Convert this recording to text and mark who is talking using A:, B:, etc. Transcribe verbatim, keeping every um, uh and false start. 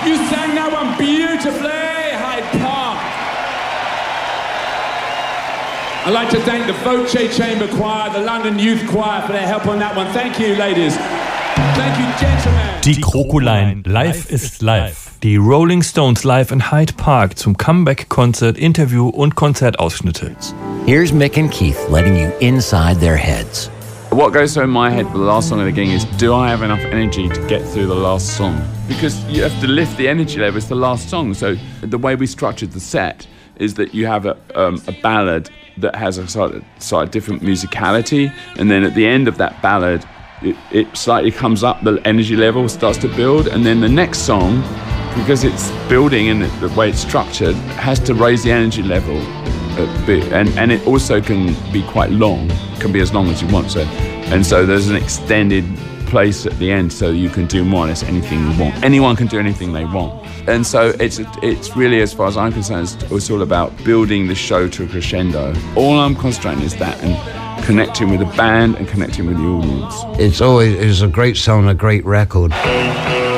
A: You sang that one beautifully, Hyde Park. I'd like to thank the Voce Chamber Choir, the London Youth Choir for their help on that one. Thank you, ladies. Thank you, gentlemen.
B: Die Krokulein, live ist live. Die Rolling Stones live in Hyde Park zum Comeback-Konzert, Interview und Konzertausschnitte.
C: Here's Mick and Keith letting you inside their heads.
D: What goes through my head for the last song of the gig is, do I have enough energy to get through the last song? Because you have to lift the energy level, it's the last song. So the way we structured the set is that you have a, um, a ballad that has a slightly, slightly different musicality, and then at the end of that ballad, it, it slightly comes up, the energy level starts to build, and then the next song, because it's building and the way it's structured, has to raise the energy level a bit, and, and it also can be quite long, can be as long as you want. So, and so there's an extended place at the end, so you can do more or less anything you want. Anyone can do anything they want. And so it's it's really, as far as I'm concerned, it's all about building the show to a crescendo. All I'm concentrating is that and connecting with the band and connecting with the audience.
E: It's always it's a great song, a great record.